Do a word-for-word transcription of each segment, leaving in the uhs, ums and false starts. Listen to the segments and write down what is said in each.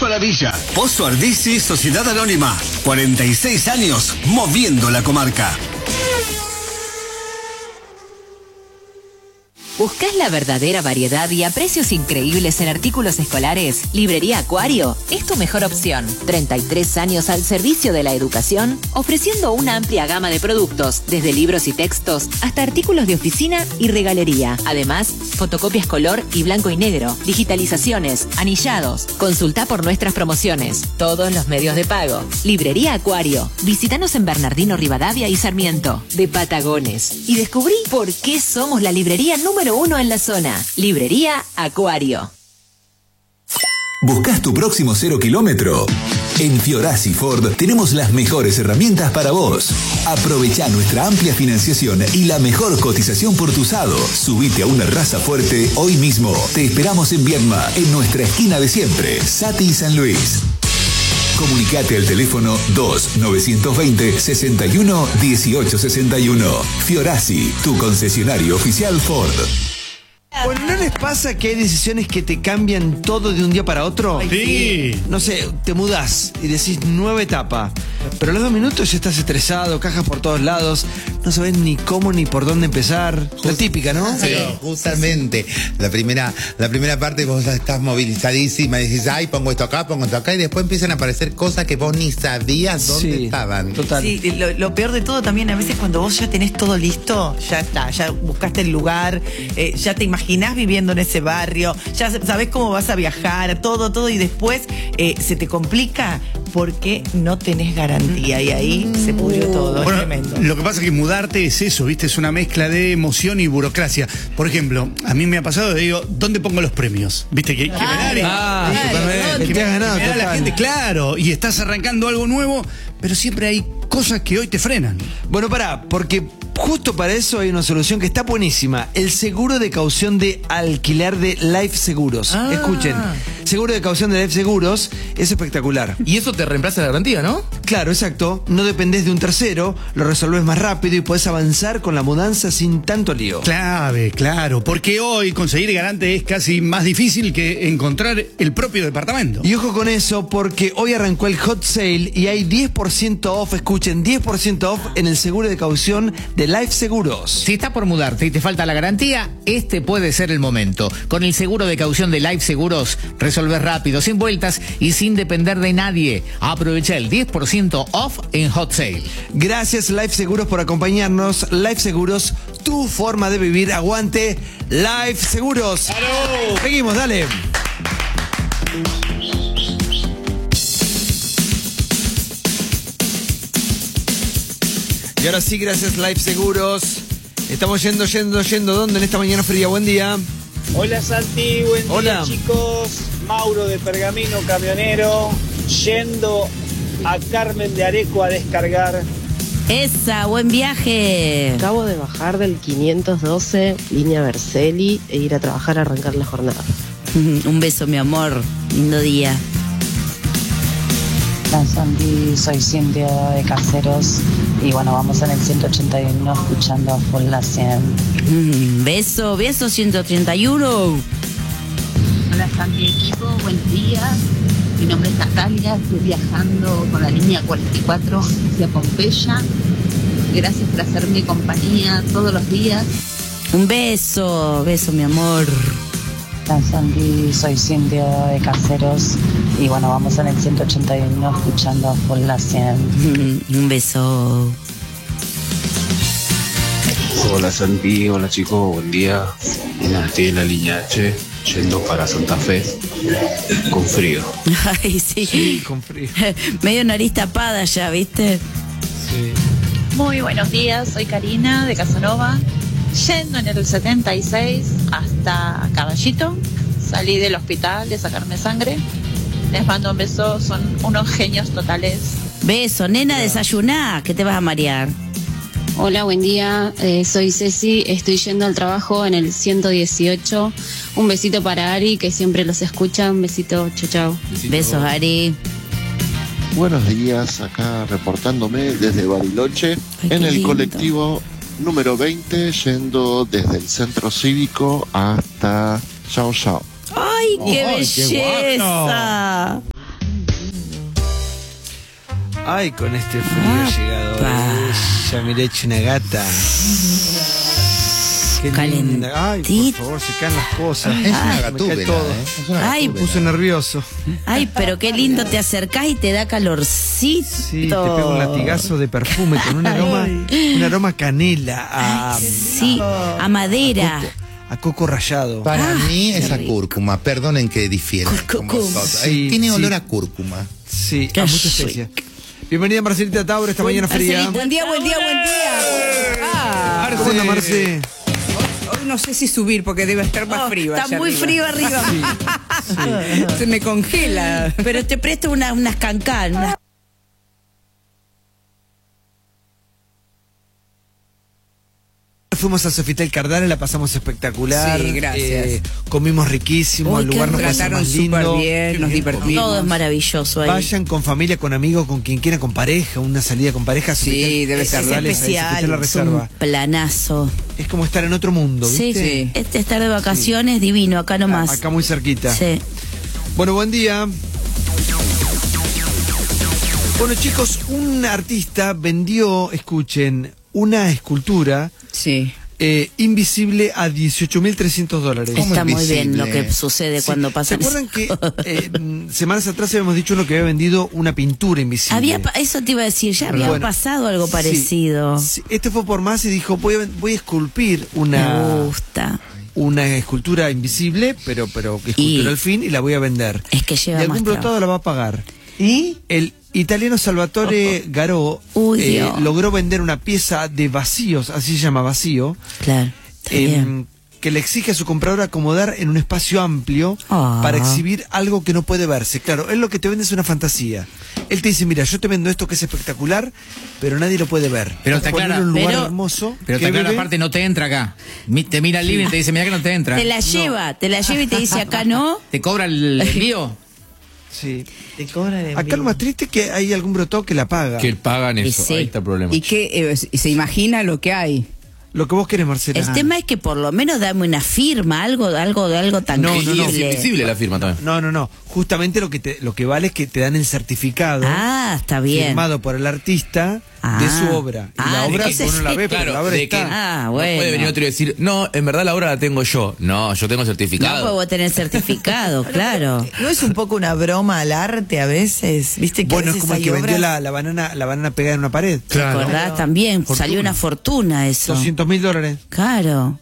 a la Villa. Pozo Ardisi, Sociedad Anónima. cuarenta y seis años moviendo la comarca. ¿Buscás la verdadera variedad y a precios increíbles en artículos escolares? Librería Acuario es tu mejor opción. treinta y tres años al servicio de la educación, ofreciendo una amplia gama de productos, desde libros y textos hasta artículos de oficina y regalería. Además, fotocopias color y blanco y negro, digitalizaciones, anillados. Consultá por nuestras promociones. Todos los medios de pago. Librería Acuario. Visítanos en Bernardino Rivadavia y Sarmiento, de Patagones. Y descubrí por qué somos la librería número uno en la zona. Librería Acuario. ¿Buscas tu próximo cero kilómetro? En Fiorasi Ford tenemos las mejores herramientas para vos. Aprovecha nuestra amplia financiación y la mejor cotización por tu usado. Subite a una raza fuerte hoy mismo. Te esperamos en Viedma, en nuestra esquina de siempre, Sati y San Luis. Comunicate al teléfono dos novecientos veinte, sesenta y uno, dieciocho sesenta y uno. Fiorasi, tu concesionario oficial Ford. Bueno, ¿no les pasa que hay decisiones que te cambian todo de un día para otro? Sí. No sé, te mudás y decís nueva etapa, pero a los dos minutos ya estás estresado, cajas por todos lados, no sabés ni cómo ni por dónde empezar. La típica, ¿no? Sí, justamente. La primera, la primera parte vos estás movilizadísima y decís, ay, pongo esto acá, pongo esto acá, y después empiezan a aparecer cosas que vos ni sabías dónde Sí, estaban. total. Sí, lo, lo peor de todo también, a veces cuando vos ya tenés todo listo, ya está, ya buscaste el lugar, eh, ya te imaginás viviendo en ese barrio, ya sabés cómo vas a viajar, todo, todo, y después eh, se te complica porque no tenés garantía y ahí se pudrió todo. Bueno, es tremendo. lo que pasa es que mudarte es eso, ¿viste? Es una mezcla de emoción y burocracia. Por ejemplo, a mí me ha pasado, digo, ¿dónde pongo los premios? ¿Viste? Que, que me da, Ah, que- totalmente. que Te has me- ganado, que me da la total. gente, claro, y estás arrancando algo nuevo, pero siempre hay cosas que hoy te frenan. Bueno, pará, porque justo para eso hay una solución que está buenísima. El seguro de caución de alquiler de Life Seguros. Ah. Escuchen, seguro de caución de Life Seguros es espectacular. Y eso te reemplaza la garantía, ¿no? Claro, exacto. No dependés de un tercero, lo resolvés más rápido y podés avanzar con la mudanza sin tanto lío. Clave, claro, porque hoy conseguir garante es casi más difícil que encontrar el propio departamento. Y ojo con eso, porque hoy arrancó el hot sale y hay diez por ciento off, escuchen, diez por ciento off en el seguro de caución de Life Seguros. Si estás por mudarte y te falta la garantía, este puede ser el momento. Con el seguro de caución de Life Seguros, resolvés rápido, sin vueltas y sin depender de nadie. Aprovecha el diez por ciento off en Hot Sale. Gracias Life Seguros por acompañarnos. Life Seguros, tu forma de vivir. Aguante Life Seguros. ¡Aló! Seguimos, dale. Y ahora sí, gracias Life Seguros. Estamos yendo, yendo, yendo. ¿Dónde en esta mañana fría? Buen día. Hola Santi, buen Hola. día chicos. Mauro de Pergamino, camionero, yendo a Carmen de Areco a descargar. Esa, buen viaje. Acabo de bajar del quinientos doce, línea Vercelli, e ir a trabajar a arrancar la jornada. Un beso, mi amor. Lindo día. Hola Sandy, soy Cintia de Caseros y bueno, vamos en el ciento ochenta y uno escuchando a full la cien. Mm, beso, beso ciento treinta y uno. Hola Sandy equipo, buenos días. Mi nombre es Natalia, estoy viajando con la línea cuarenta y cuatro hacia Pompeya. Gracias por hacerme compañía todos los días. Un beso, beso, mi amor. Hola Sandy, soy Cintia de Caseros y bueno, vamos en el ciento ochenta y uno escuchando a full la cien. Mm, un beso. Hola Santi, hola chicos, buen día. Mira, estoy en la línea H, yendo para Santa Fe, con frío. Ay, sí. Sí, con frío. Medio nariz tapada ya, ¿viste? Sí. Muy buenos días, soy Karina de Casanova, yendo en el setenta y seis hasta Caballito. Salí del hospital de sacarme sangre. Les mando un beso, son unos genios totales. Beso, nena, desayuná, que te vas a marear. Hola, buen día, eh, soy Ceci, estoy yendo al trabajo en el ciento dieciocho. Un besito para Ari, que siempre los escucha. Un besito, chao, chao. Besos, Ari. Buenos días, acá reportándome desde Bariloche, Ay, en qué el lindo. colectivo número veinte, yendo desde el centro cívico hasta Chao Chao. ¡Ay, qué ¡Ay, qué belleza! Ay, con este frío ha llegado. Ya me le he hecho una gata. Qué linda. Ay, por favor, se caen las cosas. Es una Me gatúbela, cae todo. ¿eh? Es una Ay, Me puse nervioso. Ay, pero qué lindo, te acercás y te da calorcito. Sí, te pego un latigazo de perfume con un aroma, un aroma canela a, Sí, a madera. a coco rallado. Para Ah, mí qué es a rico. cúrcuma, perdonen que difiera. como todo. Sí, Tiene sí. olor a cúrcuma. Sí, Qué a mucha especia. Bienvenida Marcelita Tauro esta mañana fría. Buen día, buen día, buen día. Ah, ¿Cómo anda, Marce? hoy no sé si subir porque debe estar más Oh, frío. está allá muy frío arriba. Se me congela. Pero te presto una, unas cancán. Unas... Fuimos a Sofitel Cardales, la pasamos espectacular. Sí, gracias. Eh, comimos riquísimo, Uy, el qué lugar nos rico. pasó Trataron más súper lindo. bien, nos divertimos. Todo es maravilloso ahí. Vayan con familia, con amigos, con quien quiera, con pareja, una salida con pareja. Sí, Sofitel debe ser Cardales, ahí, especial, Sofitel La es Reserva. Un planazo. Es como estar en otro mundo, Sí, ¿viste? sí. Este estar de vacaciones divino, acá nomás. Acá muy cerquita. Sí. Bueno, buen día. Bueno, chicos, un artista vendió, escuchen, una escultura Sí. eh, invisible a dieciocho mil trescientos dólares. ¿Cómo Está muy bien invisible? lo que sucede Sí. cuando ¿Se pasan. acuerdan que eh, mm, semanas atrás habíamos dicho uno que había vendido una pintura invisible? Había, pa- eso te iba a decir, ya había Bueno, pasado algo sí, parecido. sí. Este fue por más y dijo, voy a, voy a esculpir Me una, gusta. una escultura invisible, pero, pero escultura Y- al fin, y la voy a vender. Es que Y lleva algún más brotado trabajo. la va a pagar. ¿Y? El italiano Salvatore Garò Uy, eh, Dios. logró vender una pieza de vacíos, así se llama vacío, Claro. Está em, bien. que le exige a su comprador acomodar en un espacio amplio Ah. para exhibir algo que no puede verse. Claro, él lo que te vende es una fantasía. Él te dice, mira, yo te vendo esto que es espectacular, pero nadie lo puede ver. Pero Vos te ponelo aclara- en un lugar pero- hermoso. Pero ¿Qué, te aclara, bebé? aparte, no te entra acá. Mi- Te mira el living y te dice, mira que no te entra. Te la lleva, te la lleva y te dice acá no. ¿Te cobra el envío? Sí. Te cobran en Acá vivo. lo más triste es que hay algún brotado que la paga. Que pagan Y eso, sí. ahí está el problema. Y que eh, se imagina lo que hay. Lo que vos querés, Marcela. El tema es que por lo menos dame una firma, algo, algo de algo No, tangible. no, no. Es invisible la firma también. No, no, no. Justamente lo que te, lo que vale es que te dan el certificado Ah, está bien. firmado por el artista Ah. de su obra. Y Ah, la obra entonces vos no la sí. ves, pero Claro, la obra de que está. Ah, no bueno. puede venir otro y decir, no, en verdad la obra la tengo yo. No, yo tengo No certificado. puedo tener certificado, claro. ¿No es un poco una broma al arte a veces? ¿Viste que Bueno, a es veces como el hay que vendió obras? la, la banana la banana pegada en una pared. ¿Te acordás? También Fortuna. salió una fortuna eso. doscientos mil dólares. Claro.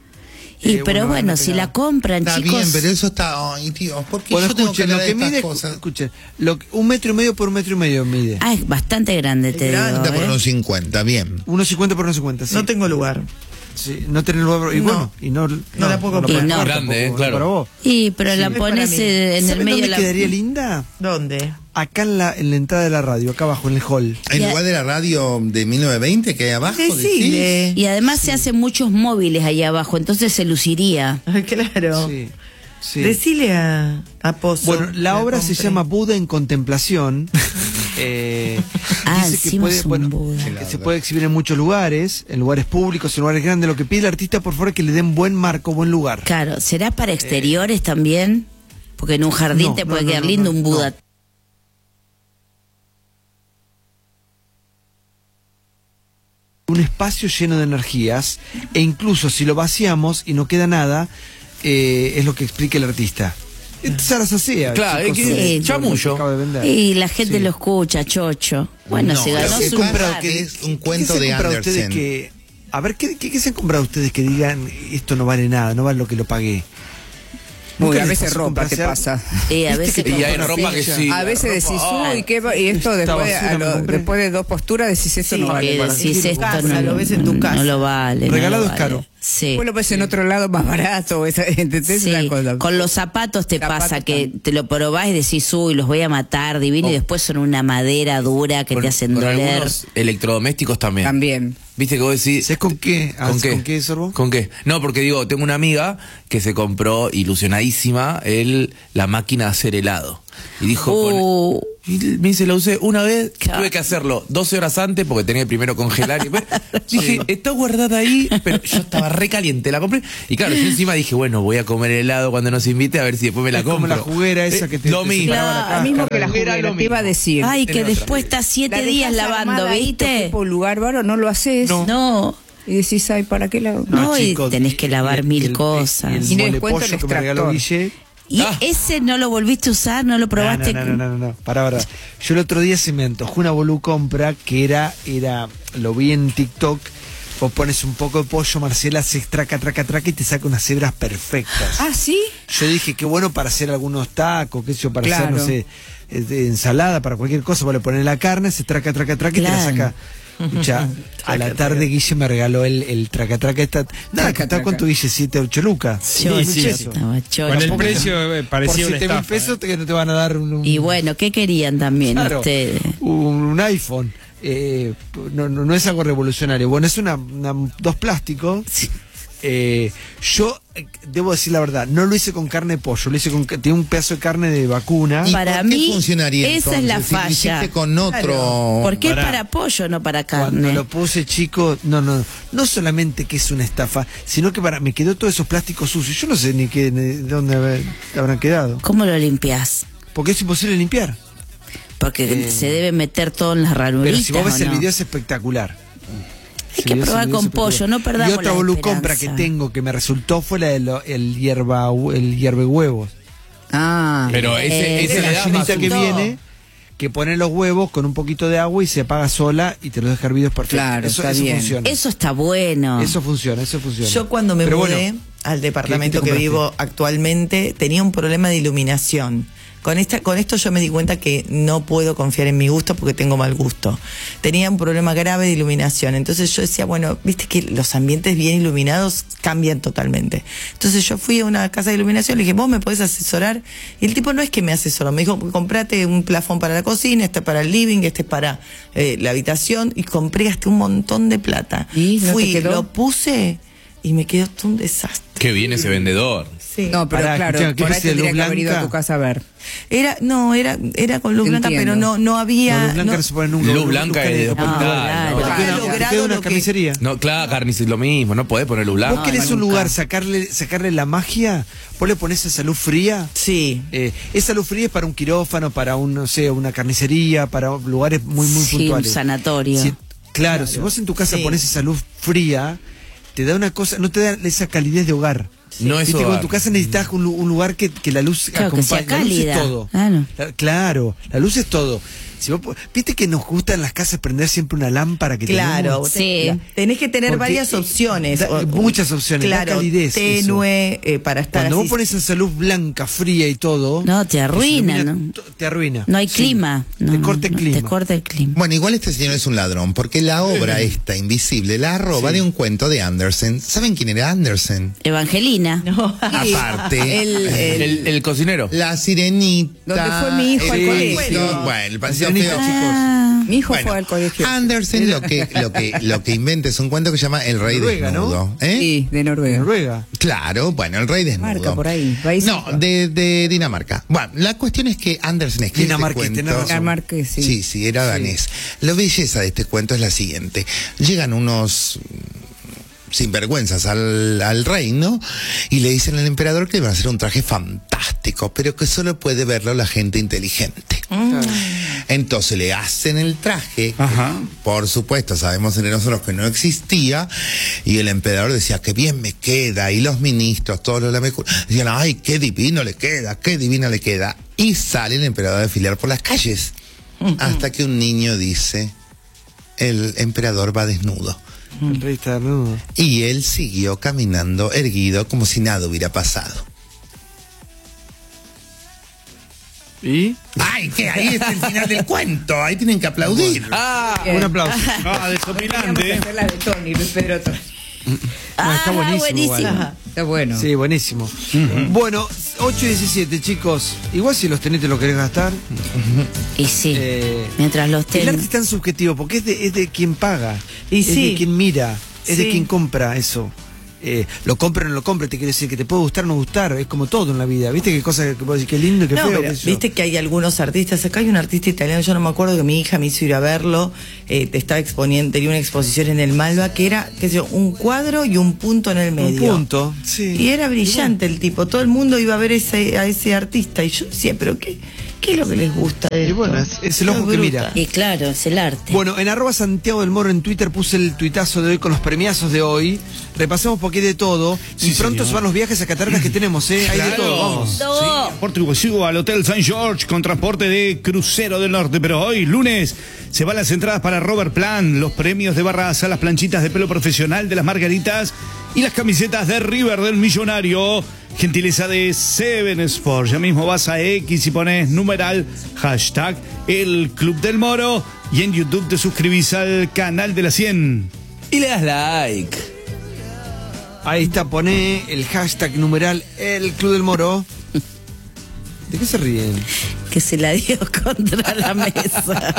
Y Eh, pero una bueno, banana si pegada. la compran, Está chicos. bien, pero eso está... Ay, Dios, ¿por qué Bueno, yo tengo que escuchen, lo hablar que de estas mide, cosas? escuchen, lo que- un metro y medio por un metro y medio mide. Ah, es bastante grande, te digo. treinta por ¿eh? unos cincuenta, bien. uno cincuenta por uno cincuenta, sí. No tengo lugar. Sí, no tenés lugar. Y No. bueno, y no, no, la puedo lo comprar. podés Y no. pagar Grande, tampoco, eh, claro. para vos. Y pero Sí, la es para pones mí. eh, en el ¿Saben medio de dónde la. quedaría linda? ¿Dónde? Acá en la, en la entrada de la radio, acá abajo, en el hall. En Ya. lugar de la radio de mil novecientos veinte que hay abajo, Decile. Y además se hacen muchos móviles ahí abajo, entonces se luciría. Claro. Sí, sí. Decile a, a Pozo. Bueno, la que obra se compre. llama Buda en contemplación. eh, Ah, dice que, encima puede, es un bueno, Buda. que se puede exhibir en muchos lugares, en lugares públicos, en lugares grandes. Lo que pide el artista, por favor, es que le den buen marco, buen lugar. Claro, ¿será para exteriores también? Porque en un jardín no, te no, puede no, quedar no, lindo no, un Buda. no. Un espacio lleno de energías, e incluso si lo vaciamos y no queda nada, eh, es lo que explica el artista. Zarasasea, Claro, chicos, es que- sobre- sí, sobre lo que chamullo. acaba de vender. Y la gente Sí. lo escucha, chocho. Bueno, No, se ganó lo que su pasa lugar. es un ¿Qué cuento se de han comprado ustedes Andersen. que, a ver, ¿qué, qué, qué se han comprado ustedes que digan esto no vale nada, no vale lo que lo pagué? Uy, ¿Nunca a les veces pasó ropa, ¿qué comprarse pasa? Y a ¿Viste veces que Y hay una ropa que fecha? sí. A veces decís, uy, ¿qué va? Y esto Esta después, basura a me lo- compré. después de dos posturas decís, esto Sí, no vale que para decís mí. esto casa, no, lo ves en tu casa. no lo vale. no Regalado lo es caro. vale. Sí. Después lo ves en otro lado más barato. Esa, ¿entendés? Sí, Una cosa. con los zapatos te Zapatos pasa que también. te lo probás y decís, uy, los voy a matar, divino, y Oh. después son una madera dura que Con- te hacen con doler. algunos electrodomésticos también. También. Viste que vos decís. ¿Sabes con qué? ¿Con qué? ¿Con qué, Sorbo? ¿Con qué? No, porque digo, tengo una amiga que se compró ilusionadísima el, la máquina de hacer helado. Y dijo, Uh. con- Y me dice, lo usé una vez, tuve que hacerlo doce horas antes porque tenía que primero congelar. Y después dije, está guardada ahí, pero yo estaba re caliente, la compré. Y claro, yo encima dije, bueno, voy a comer helado cuando nos invite a ver si después me la Es compro. como la juguera esa que te, Lo te mismo. separaba la Lo mismo que la Era juguera, lo te iba a mismo. decir. Ay, que Tenés otra. después estás siete La días dejás lavando, armada ahí, ¿viste? tipo lugar, varo, no lo haces. No. No, Y decís, ay, ¿para qué la no, No, y chicos, tenés que lavar y- y mil el- cosas. Y el Y les mole cuento pollo el que me regaló extractor. Guille. ¿Y Ah. ese no lo volviste a usar? ¿No lo probaste? No, no, no, no, no, no. Para, para. Yo el otro día se me antojó una Bolú compra que era, era, lo vi en TikTok. Vos pones un poco de pollo, Marcela, haces traca, traca, traca y te saca unas hebras perfectas. Ah, ¿sí? Yo dije, qué bueno para hacer algunos tacos, qué sé yo, para Claro. hacer, no sé, eh, de ensalada, para cualquier cosa. Vos le pones la carne, se traca, traca, traca y te la Claro. saca. Escucha, a la tarde Guille me regaló el, el traca, traca. Esta, nada, Traca, ¿está traca. cuánto, Guille? ¿Siete, ocho lucas? Yo, Sí, sí, sí, estaba chocho. Con el Tampoco- precio eh, parecía Por una siete mil estafa. pesos que no te van a dar un, un- Y bueno, ¿qué querían también claro, ustedes? un, un iPhone. Eh, no, no, no es algo revolucionario. Bueno, es una, una- dos plásticos. Eh, yo eh, debo decir la verdad, no lo hice con carne de pollo, lo hice con ca- tiene un pedazo de carne de vacuna. ¿Y Para por qué mí, funcionaría esa es la entonces? Si lo falla. hiciste con otro. Porque es Pará. para pollo, no para Cuando carne. lo puse chico, no, no, no solamente que es una estafa, sino que para me quedó todos esos plásticos sucios. Yo no sé ni qué, ni dónde haber- habrán quedado. ¿Cómo lo limpias? Porque es imposible limpiar. Porque Eh, se debe meter todo en las ranuritas. Pero si vos ves ¿o el no? video es espectacular. Hay Si que ves el probar video con es espectacular. pollo, no perdamos Y otra la Bolú esperanza. compra que tengo que me resultó fue la del el hierba el hierve huevos. Ah. Pero ese, Eh, ese Esa le da gallinita más que gusto. viene, que pone los huevos con un poquito de agua y se apaga sola y te los deja hervidos perfectos. Claro, eso, está eso bien. funciona. Eso está bueno. Eso funciona, eso funciona. Yo cuando me Pero mudé bueno, al departamento ¿qué te que compraste? vivo actualmente, tenía un problema de iluminación. Con esta, con esto yo me di cuenta que no puedo confiar en mi gusto porque tengo mal gusto. Tenía un problema grave de iluminación. Entonces yo decía, bueno, viste que los ambientes bien iluminados cambian totalmente. Entonces yo fui a una casa de iluminación, le dije, ¿vos me podés asesorar? Y el tipo no es que me asesoró, me dijo, comprate un plafón para la cocina, este para el living, este para eh, la habitación, y compré hasta un montón de plata. ¿Y no te Fui, quedó? lo puse y me quedó todo un desastre. Qué bien ese vendedor. Sí. No, pero Pará, claro, escuchá, ¿qué por ahí fuiste de tendría luz que haber ido a blanca? tu casa a ver. Era, no, era, era con luz blanca, Entiendo. pero no, no había. No, luz blanca no- no se pone nunca. Luz blanca es de No, hospital. claro. ¿no? no había Te queda- te logrado queda una lo que- carnicería. No, claro, carnicería es lo mismo, no podés poner luz blanca. ¿Vos querés un nunca. lugar, sacarle, sacarle la magia? ¿Vos le ponés esa luz fría? Sí. Eh, esa luz fría es para un quirófano, para un, no sé, una carnicería, para lugares muy, muy Sí, puntuales. un sanatorio. Si- claro, si vos en tu casa Sí. pones esa luz fría, te da una cosa, no te da esa calidez de hogar. No es Viste, hogar. en tu casa necesitas un, lu- un lugar que, que la luz Claro, que sea acompañe. La luz es cálida. todo. Claro. La- claro, la luz es todo. Si vos po- Viste que nos gusta en las casas prender siempre una lámpara que Claro, tenemos? Sí. te- tenés que tener Porque, varias eh, opciones. da- O- muchas opciones, da claro, calidez, tenue, eh, para estar Cuando así. vos pones esa luz blanca, fría y todo. No, te arruina, que se ilumina ¿no? to- Te arruina. No hay Sí. clima. No, te corta el no, clima. Te corta el clima. Bueno, igual este señor es un ladrón, porque la obra esta, invisible, la roba de un cuento de Andersen. ¿Saben quién era Andersen? Evangelina. No. Aparte, El, el- El, el cocinero. La Sirenita. ¿Dónde fue mi hijo al el colegio? cuento, Bueno, el paseo Sirenita, feo. Ah, Mi hijo Bueno, fue al colegio. Andersen lo que, lo que, lo que inventa es un cuento que se llama El Rey Noruega, Desnudo. ¿no? ¿eh? Sí, de Noruega. Noruega. Claro, bueno, El Rey Desnudo. Marca por ahí. País No, de, de Dinamarca. Bueno, la cuestión es que Andersen escribe este Dinamarqués, cuento. tenés razón. Dinamarqués, sí. Sí, sí, era danés. La belleza de este cuento es la siguiente. Llegan unos sinvergüenzas al, al reino y le dicen al emperador que van a hacer un traje fantástico, pero que solo puede verlo la gente inteligente. Entonces le hacen el traje, Ajá. por supuesto, sabemos entre nosotros que no existía, y el emperador decía, qué bien me queda, y los ministros, todos los lameculos, decían, ay, qué divino le queda, qué divino le queda. Y sale el emperador a desfilar por las calles, hasta que un niño dice, el emperador va desnudo. El rey está desnudo. Y él siguió caminando erguido como si nada hubiera pasado. ¿Y? ¡Ay, que ahí está el final del cuento! Ahí tienen que aplaudir. Ah, Bien. Un aplauso. Ah, Teníamos que desopilante. hacer la de Tony, Luis Pedro Tony. Ah, está buenísimo. buenísimo. igual. Está bueno. Sí, buenísimo. Bueno, ocho y diecisiete, chicos. Igual si los tenés te lo querés gastar. Y sí, Eh, mientras los El arte ten... es tan subjetivo porque es de, es de quien paga. Y es sí. de quien mira. Es de Sí. quien compra eso. eh, lo compre o no lo compre, te quiere decir que te puede gustar o no gustar, es como todo en la vida, ¿viste? Qué cosa que puedo decir, qué lindo, qué No, feo, pero qué sé yo. viste que hay algunos artistas, acá hay un artista italiano, yo no me acuerdo, que mi hija me hizo ir a verlo, eh, te estaba exponiendo, tenía una exposición en el Malva que era, qué sé yo, un cuadro y un punto en el medio. Un punto, sí. Y era brillante el tipo, todo el mundo iba a ver ese, a ese artista y yo decía, pero qué, qué es lo que les gusta de Y esto? bueno, es, es el ojo Es que bruta. mira. Y claro, es el arte. Bueno, en arroba Santiago del Moro en Twitter puse el tuitazo de hoy con los premiazos de hoy. Repasemos porque hay de todo. Sí, y pronto señor. se van los viajes a cataratas que tenemos, ¿eh? Hay de Claro. todo, vamos. Todo. Portugal sigo al Hotel Saint George con transporte de crucero del norte, pero hoy, lunes, se van las entradas para Robert Plant, los premios de Barraza, las planchitas de pelo profesional de las Margaritas y las camisetas de River del Millonario. Gentileza de Seven Sport. Ya mismo vas a X y pones numeral hashtag el Club del Moro y en YouTube te suscribís al canal de la cien. Y le das like. Ahí está, pone el hashtag numeral el Club del Moro. ¿De qué se ríen? Que se la dio contra la mesa.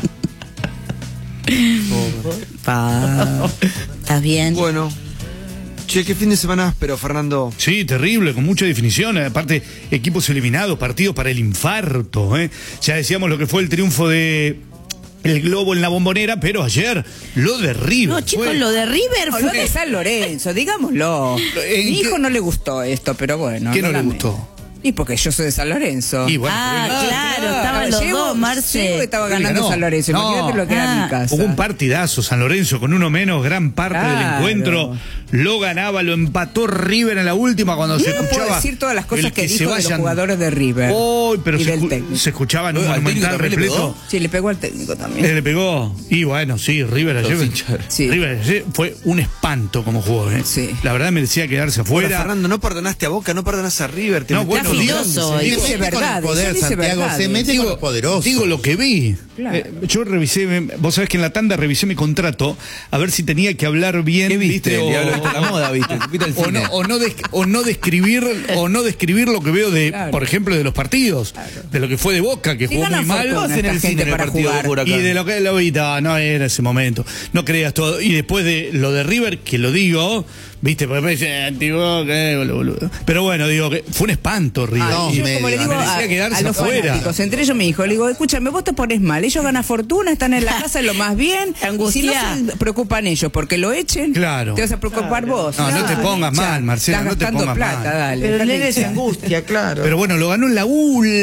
Pa. ¿Estás bien? Bueno. Che, qué fin de semana áspero, Fernando. Sí, terrible, con mucha definición. Aparte, equipos eliminados, partidos para el infarto. ¿eh? Ya decíamos lo que fue el triunfo de el Globo en la Bombonera, pero ayer lo de River. No, chicos, fue- lo de River No, fue... lo de San Lorenzo, digámoslo. ¿En Mi qué- hijo no le gustó esto, pero bueno. ¿Qué no le lamento. gustó? Y porque yo soy de San Lorenzo. Y bueno, Ah, pero- claro, estaban los Llego- dos, Marce. llego que estaba ¿Quién ganando ganó? San Lorenzo. No. Imagínate lo que era Ah. mi casa. Hubo un partidazo, San Lorenzo, con uno menos, gran parte del Claro. encuentro. Lo ganaba, lo empató River en la última cuando se No puedo escuchaba. decir todas las cosas el que, se dijo de los vayan. jugadores de River. Oh, pero y se, del escu- técnico. se escuchaba en un Oye, ¿al monumental técnico también le repleto. pegó? Sí, le pegó al técnico también. Eh, le pegó. Y bueno, sí, River ayer. Los hinchas. Sí. River ayer fue un espanto como jugó. ¿eh? Sí. La verdad merecía quedarse Bueno, afuera. Fernando, no perdonaste a Boca, no perdonaste a River. Te No, metiste bueno, con Está los filoso, grandes, ¿eh? ¿eh? Dice Se mete con verdades, el poder, dice Santiago, verdades. se mete con los poderosos. Digo lo que vi. Claro. Eh, yo revisé, me- vos sabés que en la tanda revisé mi contrato a ver si tenía que hablar bien. ¿Qué viste? O, El diablo viste la moda, ¿viste? Fuiste al o cine. no, o no, des- o no describir o no describir lo que veo de, Claro. por ejemplo, de los partidos, de lo que fue de Boca, que Sí, jugó gana muy mal. fortuna Vos en el esta cine, gente en el para partido de jugar. Huracán. Y de lo que lo vi, no, no era ese momento. No creas todo. Y después de lo de River, que lo digo, viste, porque me dicen, anti-Boca, eh, boludo, boludo. Pero bueno, digo que fue un espanto River. Ah, Y yo como le digo a, merecía quedarse a los afuera. fanáticos, entre ellos mi hijo, le digo, escúchame, vos te pones mal, ellos ganan fortuna, están en la casa lo más bien, si no Angustia. se preocupan ellos porque lo echen, Claro. te vas a preocupar vos. No, no te Claro. pongas Ya, mal, Marcela, estás no te gastando pongas plata, mal. dale. Pero el dale, nene se ya. angustia, claro. Pero bueno, lo ganó en la U L.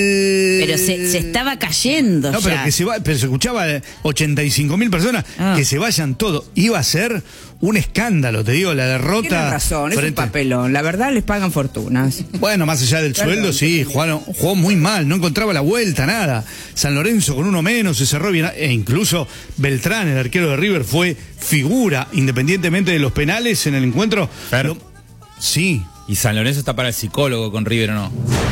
Pero se, se estaba cayendo No, pero ya. que se va, pero se escuchaba ochenta y cinco mil personas, Ah. que se vayan todos. Iba a ser un escándalo, te digo, la derrota. Tienes razón, es un frente- papelón, la verdad les pagan fortunas. Bueno, más allá del Claro. sueldo, sí, jugaron, jugó muy mal, no encontraba la vuelta, nada. San Lorenzo con uno menos, se cerró bien, e incluso Beltrán, el arquero de River, fue figura, independientemente de los penales en el encuentro. Fer. Lo- sí. ¿Y San Lorenzo está para el psicólogo con River o no?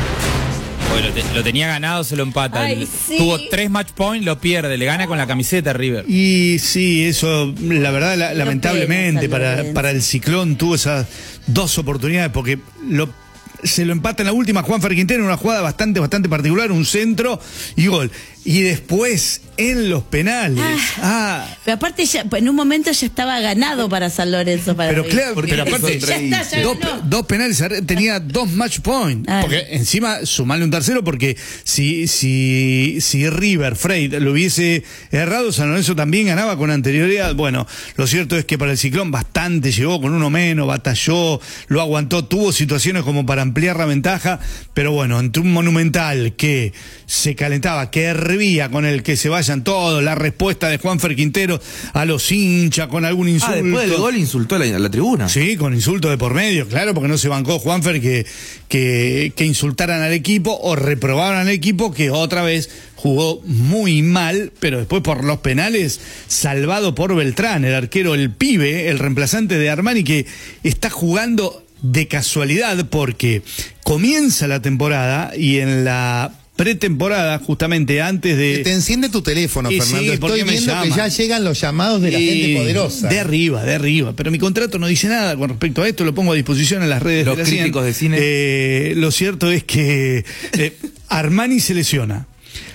Porque lo, te- lo tenía ganado, se lo empata. Ay, El- sí. Tuvo tres match points, lo pierde, le gana con la camiseta a River. Y sí, eso, la verdad, la- Pero lamentablemente, pena, San para, Lorenzo. para el Ciclón tuvo esas dos oportunidades, porque lo, se lo empata en la última Juanfer Quintero en una jugada bastante, bastante particular, un centro y gol. Y después, en los penales. Ah, Pero aparte, ya, en un momento ya estaba ganado para San Lorenzo. Para pero River. claro, pero aparte, Ya está, ya dos, ganó. dos penales, tenía dos match points. Ah. Porque encima sumarle un tercero, porque si, si, si River, Frey lo hubiese errado, San Lorenzo también ganaba con anterioridad. Bueno, lo cierto es que para el Ciclón bastante llegó con uno menos, batalló, lo aguantó, tuvo situaciones como para ampliar la ventaja, pero bueno, ante un Monumental que se calentaba, que hervía con el que se vayan todos, la respuesta de Juanfer Quintero a los hinchas con algún insulto. Ah, después del gol insultó a la, a la tribuna. Sí, con insultos de por medio, claro, porque no se bancó Juanfer que, que, que insultaran al equipo o reprobaran al equipo que otra vez jugó muy mal, pero después por los penales, salvado por Beltrán, el arquero, el pibe, el reemplazante de Armani, que está jugando de casualidad porque comienza la temporada y en la pretemporada, justamente antes de... Que te enciende tu teléfono, Y Fernando. sí, ¿por Estoy qué me viendo que llaman? ya llegan los llamados de la Y gente poderosa. De arriba, de arriba. Pero mi contrato no dice nada con respecto a esto, lo pongo a disposición en las redes Los de la cien. críticos de cine. Eh, lo cierto es que eh, Armani se lesiona.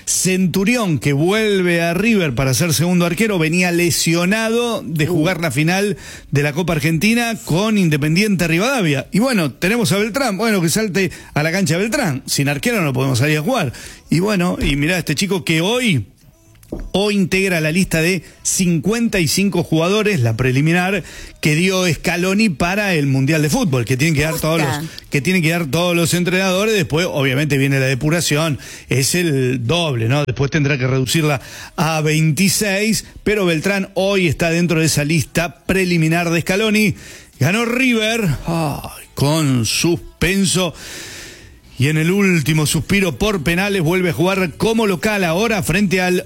Centurión, que vuelve a River para ser segundo arquero, venía lesionado de jugar la final de la Copa Argentina con Independiente Rivadavia. Y bueno, tenemos a Beltrán, bueno, que salte a la cancha de Beltrán. Sin arquero no podemos salir a jugar. Y bueno, y mirá, este chico que hoy... Hoy integra la lista de cincuenta y cinco jugadores, la preliminar, que dio Scaloni para el Mundial de Fútbol, que tienen que dar todos los, que tienen que dar todos los entrenadores. Después, obviamente, viene la depuración, es el doble, ¿no? Después tendrá que reducirla a veintiséis, pero Beltrán hoy está dentro de esa lista preliminar de Scaloni. Ganó River, ay, con suspenso. Y en el último suspiro por penales vuelve a jugar como local ahora frente al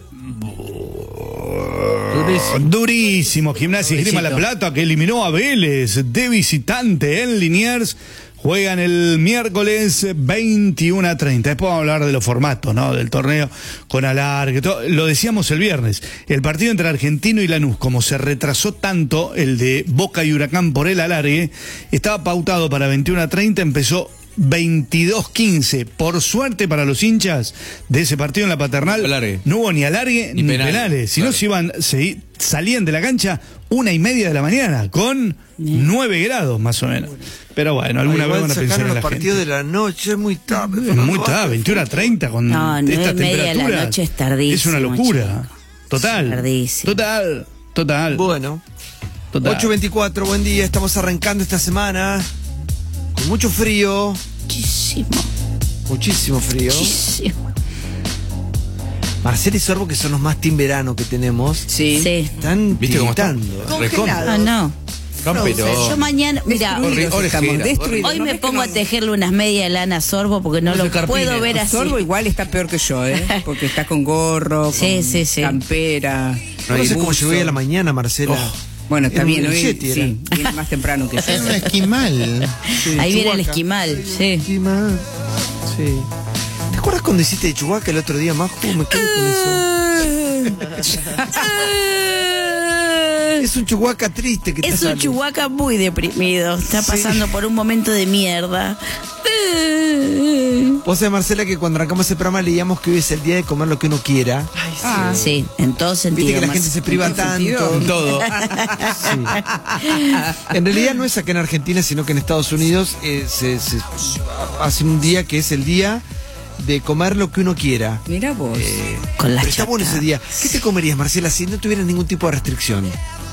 durísimo, durísimo Gimnasia y Esgrima La Plata, que eliminó a Vélez de visitante en Liniers. Juegan el miércoles veintiuno a treinta. Después vamos a hablar de los formatos, ¿no? Del torneo con alargue. Todo. Lo decíamos el viernes. El partido entre Argentino y Lanús, como se retrasó tanto el de Boca y Huracán por el alargue, estaba pautado para veintiuno a treinta, empezó veintidós quince. Por suerte para los hinchas de ese partido en la Paternal, alargue. No hubo ni alargue ni, ni penales. penales. Si claro. no, se iban, se, salían de la cancha una y media de la mañana con nueve grados más o menos. Pero bueno, alguna vez van a pensar en la los partidos gente. de la noche, es muy tarde. Es muy tarde, veintiuno a treinta con no, estas temperaturas. De la noche es tardísimo. Es una locura. Chico. Total. Es tardísimo. Total. Total. Bueno. Total. ocho veinticuatro, buen día. Estamos arrancando esta semana con mucho frío. Muchísimo. Muchísimo frío. Muchísimo. Marcela y Sorbo, que son los más team verano que tenemos. Sí. sí. Están gritando. Ah, no. Pero... Yo mañana, mira, destruidos. Hoy me pongo a tejerle unas medias de lana a Sorbo porque no, no lo puedo ver así. Sorbo igual está peor que yo, ¿eh? Porque está con gorro, sí, con sí, sí. campera. No, no sé cómo llegó hoy a la mañana, Marcela. Oh. Bueno, está bien, hoy Yeti, sí, viene más temprano que yo. Es un esquimal. Sí, ahí Chubaca. viene el esquimal, sí. Esquimal. Sí. ¿Te acuerdas cuando hiciste de Chubaca el otro día, Majo? Me quedé con eso. Es un Chubaca triste que te Es sale. un Chubaca muy deprimido. Está pasando sí. por un momento de mierda. Vos sabés, Marcela, que cuando arrancamos ese programa leíamos que hoy es el día de comer lo que uno quiera. Ay, sí. Ah, sí, en todo sentido. Viste que la más. gente se priva ¿En tanto. En todo. Sí. En realidad no es acá en Argentina, sino que en Estados Unidos eh, se, se hace un día que es el día de comer lo que uno quiera. Mira vos. Eh, Con la pero está chata. bueno ese día. ¿Qué te comerías, Marcela, si no tuvieras ningún tipo de restricción?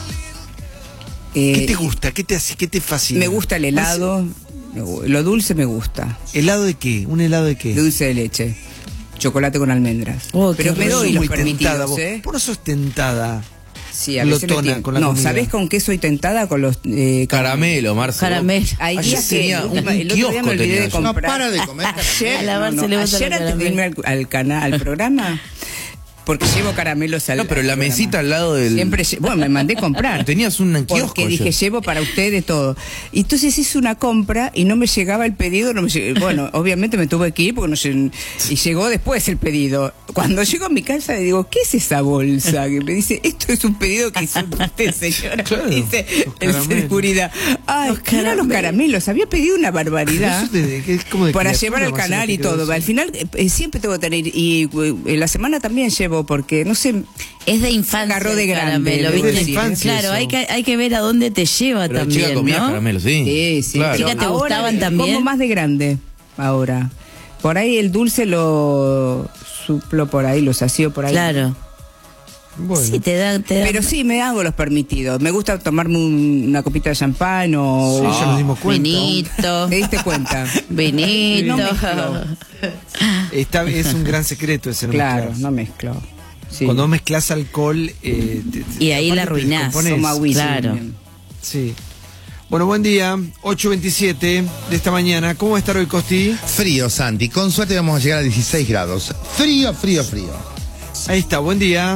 Eh, ¿Qué te gusta? ¿Qué te hace? ¿Qué te fascina? Me gusta el helado. Lo dulce me gusta. ¿Helado de qué? ¿Un helado de qué? De dulce de leche. Chocolate con almendras. Oh, pero me doy los permitidos, vos. ¿eh? Vos no sos tentada. Sí, a veces Glotona, me con la no, comida. ¿sabés con qué soy tentada? Con los eh, Caramelo, Marcelo. Caramelo. Hay Ayer días que tenía un el otro día kiosco me olvidé tenía de yo. No comprar. para de comer Ayer, A la Mar no, se le no, gusta ayer la antes de irme al, al canal, al programa, porque llevo caramelos al No, pero la al mesita programa. al lado del... Siempre, lle- bueno, me mandé comprar. Tenías un kiosco. Porque dije, ayer. llevo para ustedes todo. Y entonces hice una compra y no me llegaba el pedido. No me lleg- bueno, obviamente me tuve que ir porque no lleg- y llegó después el pedido. Cuando llego a mi casa le digo, ¿qué es esa bolsa? Que me dice, esto es un pedido que hizo usted, señora. Claro, Me dice los el caramelos. seguridad. Ay, Los ¿qué eran los caramelos? Había pedido una barbaridad. Eso de- que es como de Para criatura, llevar al Marcela, canal te y quiero todo. decir. Al final eh, siempre tengo que tener. Y eh, en la semana también llevo porque, no sé. Es de infancia. Agarró de el grande, caramelo, es de ¿viste? la infancia Claro, eso. hay que, hay que ver a dónde te lleva Pero también, chica comía ¿no? caramelo, sí. Sí, sí. Claro. Chica, ¿te Ahora gustaban también? Como más de grande ahora. Por ahí el dulce lo suplo por ahí, lo sacio por ahí. Claro. Bueno. Sí, te da, te da- Pero sí, me hago los permitidos. Me gusta tomarme un- una copita de champán o... Sí, ya nos dimos cuenta. Vinito. ¿Te diste cuenta? Vinito. No mezclo. Está, es un gran secreto ese no Claro, mezclar. no mezclo. Sí. Cuando mezclas alcohol... Eh, te- te- Y ahí la aparte te arruinás. descomponés. Toma whisky. Claro. Sí. Bueno, buen día. ocho veintisiete de esta mañana. ¿Cómo va a estar hoy, Costi? Frío, Santi. Con suerte vamos a llegar a dieciséis grados. Frío, frío, frío. Ahí está, buen día.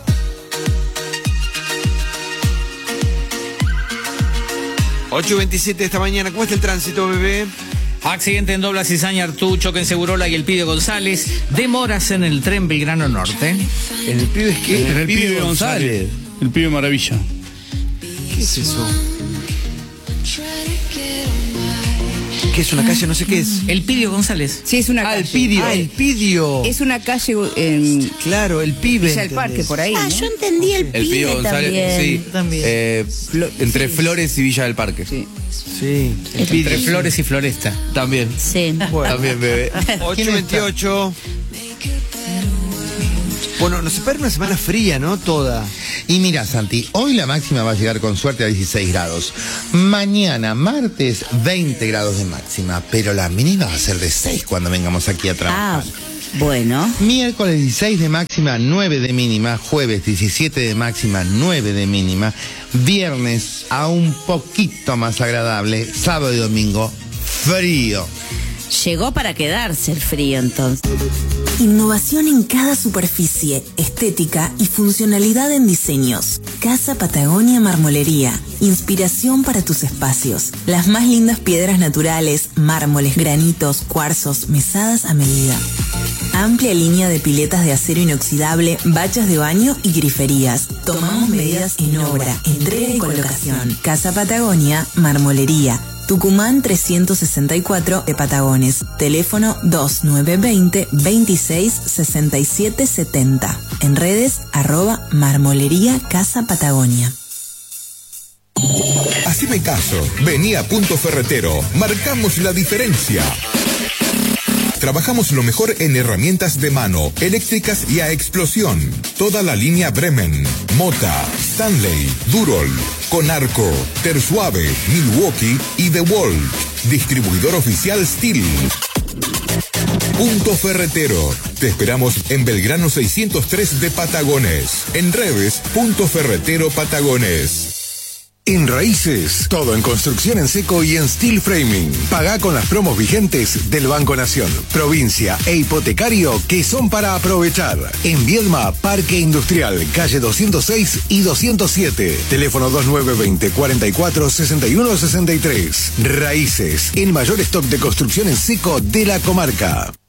ocho veintisiete de esta mañana. ¿Cómo está el tránsito, bebé? Accidente en Dobla Cizaña Artú, choque en Segurola y el Pibe González. Demoras en el tren Belgrano Norte. ¿En el pibe es qué? En el pibe González. El pibe maravilla. ¿Qué es eso? ¿Qué es una calle? No sé qué es. El Pidio González. Sí, es una Ah, calle. el Pidio. Ah, el Pidio. Es una calle en Claro, el pibe. Villa del Parque, por ahí. Ah, ¿no? yo entendí el, El Pío pibe González, también. sí. También. Eh, entre Flores y Villa del Parque. Sí. Sí, el El- Entre Flores y Floresta. También. Sí. Bueno. También, bebé. ocho veintiocho. Bueno, nos espera una semana fría, ¿no? Toda. Y mira, Santi, hoy la máxima va a llegar con suerte a dieciséis grados. Mañana, martes, veinte grados de máxima. Pero la mínima va a ser de seis cuando vengamos aquí a trabajar. Ah, bueno. Miércoles dieciséis de máxima, nueve de mínima. Jueves diecisiete de máxima, nueve de mínima. Viernes a un poquito más agradable. Sábado y domingo, frío. Llegó para quedarse el frío entonces. Innovación en cada superficie, estética y funcionalidad en diseños. Casa Patagonia Marmolería. Inspiración para tus espacios. Las más lindas piedras naturales, mármoles, granitos, cuarzos, mesadas a medida. Amplia línea de piletas de acero inoxidable, bachas de baño y griferías. Tomamos medidas en obra, entrega y colocación. Casa Patagonia Marmolería. Tucumán trescientos sesenta y cuatro de Patagones. Teléfono dos nueve dos cero, veintiséis sesenta y siete setenta. En redes, arroba Marmolería Casa Patagonia. Haceme caso, vení a Punto Ferretero, marcamos la diferencia. Trabajamos lo mejor en herramientas de mano, eléctricas y a explosión. Toda la línea Bremen, Mota, Stanley, Durol, Conarco, Tersuave, Milwaukee y DeWalt. Distribuidor oficial Steel. Punto Ferretero. Te esperamos en Belgrano seiscientos tres de Patagones. En redes, Punto Ferretero Patagones. En Raíces, todo en construcción en seco y en steel framing. Pagá con las promos vigentes del Banco Nación, provincia e hipotecario que son para aprovechar. En Viedma, Parque Industrial, calle doscientos seis y doscientos siete. Teléfono dos nueve dos cero, cuarenta y cuatro, sesenta y uno sesenta y tres. Raíces, el mayor stock de construcción en seco de la comarca.